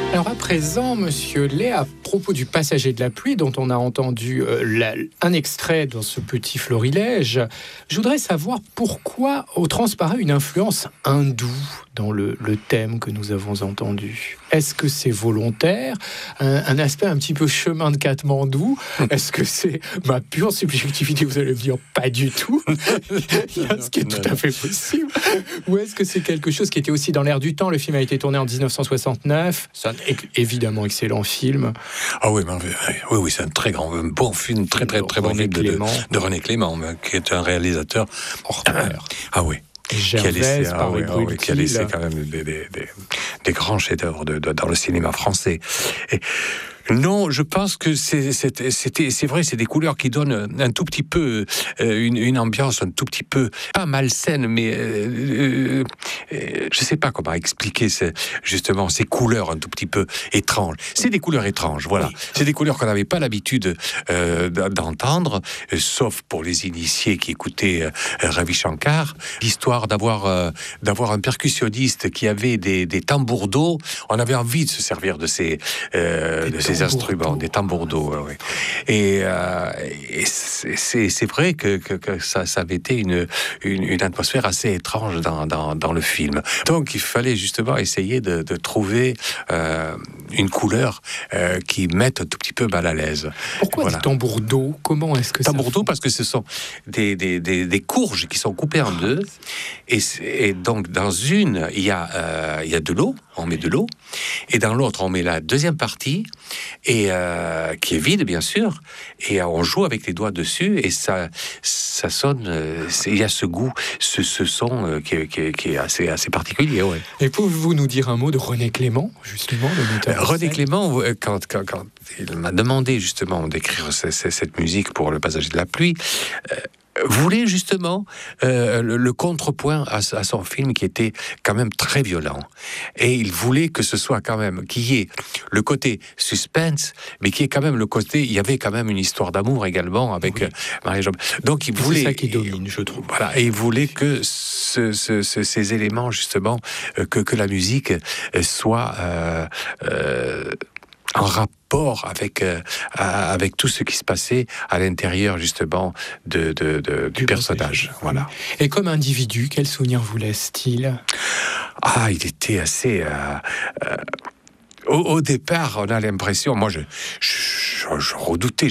Alors à présent, Monsieur Lay, à propos du Passager de la pluie, dont on a entendu un extrait dans ce petit florilège, je voudrais savoir pourquoi transparaît une influence hindoue dans le thème que nous avons entendu. Est-ce que c'est volontaire, un aspect un petit peu chemin de Katmandou? Est-ce que c'est ma pure subjectivité? Vous allez me dire pas du tout. Il y a ce qui est tout à fait possible. Ou est-ce que c'est quelque chose qui était aussi dans l'air du temps? Le film a été tourné en 1969. C'est un évidemment excellent film. Ah oui, oui, c'est un bon film, très bon film de René Clément, qui est un réalisateur hors pair. Ah oui. Qui a laissé quand même des grands chefs-d'œuvre dans le cinéma français. Et non, je pense que c'est vrai, c'est des couleurs qui donnent un tout petit peu une ambiance un tout petit peu pas malsaine, mais je sais pas comment expliquer justement ces couleurs un tout petit peu étranges. C'est des couleurs étranges, voilà. Oui. C'est des couleurs qu'on n'avait pas l'habitude d'entendre, sauf pour les initiés qui écoutaient Ravi Shankar. L'histoire d'avoir un percussionniste qui avait des tambours d'eau, on avait envie de se servir de ces instruments, des tambours d'eau. Ouais. Et c'est vrai que ça avait été une atmosphère assez étrange dans le film. Donc il fallait justement essayer de trouver une couleur qui mette un tout petit peu mal à l'aise. Pourquoi des tambours d'eau? Comment est-ce que tambours d'eau? Parce que ce sont des courges qui sont coupées en deux. Et donc dans une, il y a de l'eau, on met de l'eau, et dans l'autre, on met la deuxième partie, et qui est vide, bien sûr, et on joue avec les doigts dessus, et ça sonne, il y a ce goût, ce son qui est assez particulier. Ouais. Et pouvez-vous nous dire un mot de René Clément, justement, le metteur René Clément, quand il m'a demandé justement d'écrire cette musique pour Le Passager de la pluie, voulait justement le contrepoint à son film qui était quand même très violent. Et il voulait que ce soit quand même, qu'il y ait le côté suspense, mais qu'il y ait quand même le côté, il y avait quand même une histoire d'amour également avec Marie-Jo. Donc il voulait... C'est ça qui domine, je trouve. Voilà, et il voulait que ces éléments, justement, que la musique soit... en rapport avec tout ce qui se passait à l'intérieur justement du personnage. Voilà. Et comme individu, quel souvenir vous laisse-t-il? Il était assez... Au départ, on a l'impression, moi je redoutais,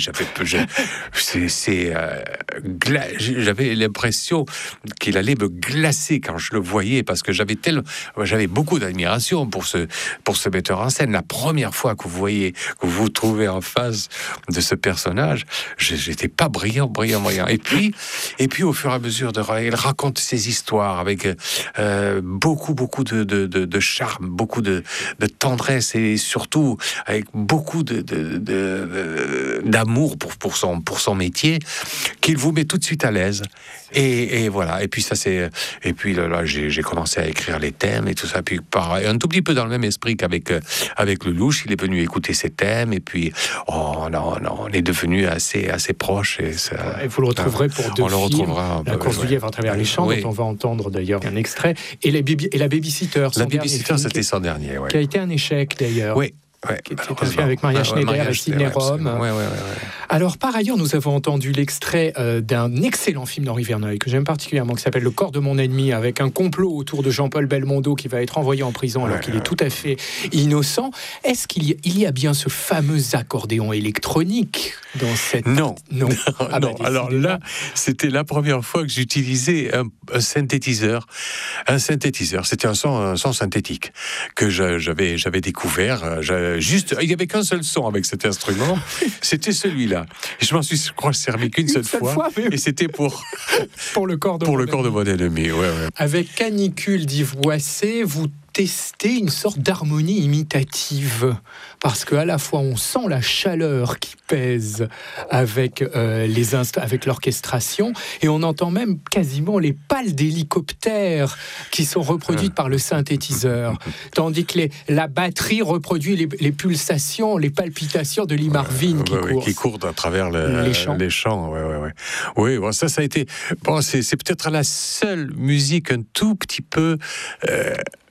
j'avais l'impression qu'il allait me glacer quand je le voyais, parce que j'avais beaucoup d'admiration pour ce metteur en scène. La première fois que vous vous trouvez en face de ce personnage, j'étais pas brillant. Et puis au fur et à mesure il raconte ses histoires avec beaucoup de charme, beaucoup de tendresse, et surtout avec beaucoup d'amour pour son métier, qu'il vous met tout de suite à l'aise. Et voilà. Et puis là, j'ai commencé à écrire les thèmes et tout ça. Puis un tout petit peu dans le même esprit qu'avec Lelouch, il est venu écouter ses thèmes. Et puis on est devenus assez proches. Et vous le retrouverez pour deux films. Le retrouvera. La course du lièvre à travers les champs, dont on va entendre d'ailleurs un extrait. Et la Babysitter. La Babysitter, c'était son dernier. Ouais. Qui a été un échec d'ailleurs. Oui. Qui était un film avec Maria Schneider et Sidney Rome. Alors, par ailleurs, nous avons entendu l'extrait d'un excellent film d'Henri Verneuil, que j'aime particulièrement, qui s'appelle Le corps de mon ennemi, avec un complot autour de Jean-Paul Belmondo qui va être envoyé en prison alors qu'il est tout à fait innocent. Est-ce qu'il y a bien ce fameux accordéon électronique dans cette... Non. Alors là, c'était la première fois que j'utilisais un synthétiseur. C'était un son synthétique que j'avais découvert. Il n'y avait qu'un seul son avec cet instrument, c'était celui-là. Et je m'en suis, servi qu'une seule fois, et c'était pour le corps de mon ennemi. Ouais. Avec Canicule d'Yves Boisset, vous tester une sorte d'harmonie imitative, parce qu'à la fois on sent la chaleur qui pèse avec avec l'orchestration, et on entend même quasiment les pales d'hélicoptères qui sont reproduites par le synthétiseur, tandis que la batterie reproduit les pulsations, les palpitations de Lee Marvin qui court à travers les champs. Oui, bon, ça a été... Bon, c'est peut-être la seule musique un tout petit peu...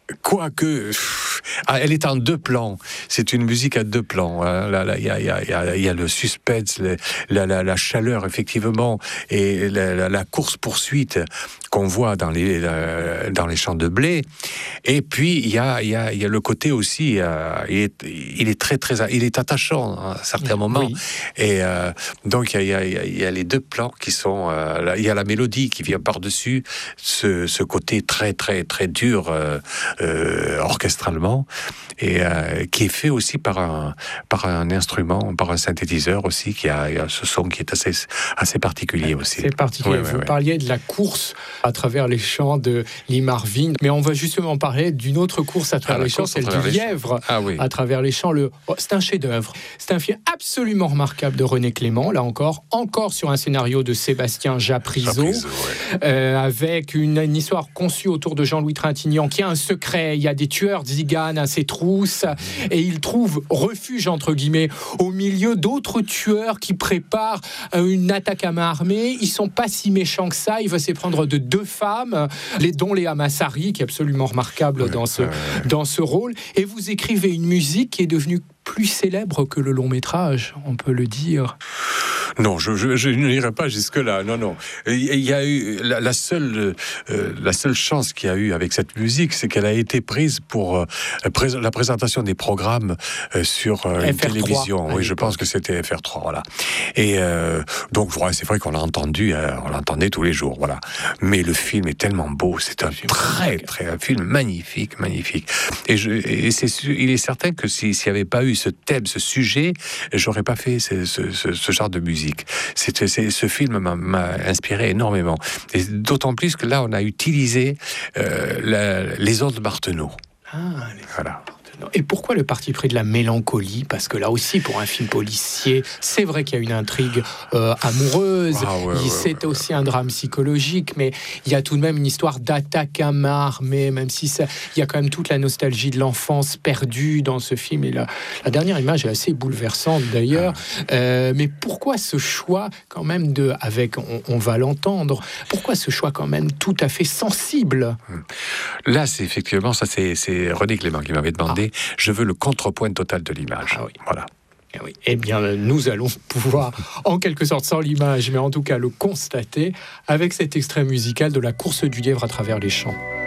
Quoique, elle est en 2 plans. C'est une musique à 2 plans. Il y a le suspense, la chaleur, effectivement, et la course-poursuite qu'on voit dans les champs de blé. Et puis, il y a le côté aussi, il est attachant à certains moments. Oui. Et donc, il y a les 2 plans qui sont... il y a la mélodie qui vient par-dessus, ce côté très, très, très dur orchestralement, et qui est fait aussi par un instrument, par un synthétiseur aussi, qui a ce son qui est assez particulier aussi. C'est particulier. Ouais, Vous parliez de la course à travers les champs de Lee Marvin, mais on va justement parler d'une autre course à travers les champs, celle du lièvre à travers les champs. C'est un chef-d'œuvre. C'est un film absolument remarquable de René Clément, là encore sur un scénario de Sébastien Japrisot, avec une histoire conçue autour de Jean-Louis Trintignant, qui a un secret. Il y a des tueurs tziganes à ses trousses, et il trouve refuge, entre guillemets, au milieu d'autres tueurs qui préparent une attaque à main armée. Ils sont pas si méchants que ça. Il va s'éprendre de 2 femmes, dont Léa Massari, qui est absolument remarquable dans ce rôle. Et vous écrivez une musique qui est devenue plus célèbre que le long métrage, on peut le dire. Non, je n'irai pas jusque-là. Non. Il y a eu la seule chance qu'il y a eu avec cette musique, c'est qu'elle a été prise pour la présentation des programmes sur une télévision. Oui, je pense que c'était FR3, voilà. Et donc, c'est vrai qu'on l'a entendu, on l'entendait tous les jours, voilà. Mais le film est tellement beau, c'est un un film magnifique. Et il est certain que s'il n'y avait pas eu ce thème, ce sujet, j'aurais pas fait ce genre de musique. Ce film m'a inspiré énormément. Et d'autant plus que là, on a utilisé les ondes Martenot. Voilà. Et pourquoi le parti pris de la mélancolie ? Parce que là aussi, pour un film policier, c'est vrai qu'il y a une intrigue amoureuse, c'est aussi un drame psychologique, mais il y a tout de même une histoire d'attaque à main armée, même si il y a quand même toute la nostalgie de l'enfance perdue dans ce film. Et la dernière image est assez bouleversante d'ailleurs. Mais pourquoi ce choix quand même on va l'entendre, pourquoi ce choix quand même tout à fait sensible ? Là, c'est René Clément qui m'avait demandé. Je veux le contrepoint total de l'image. Voilà. Eh bien, nous allons pouvoir, en quelque sorte, sans l'image, mais en tout cas le constater avec cet extrait musical de la course du lièvre à travers les champs.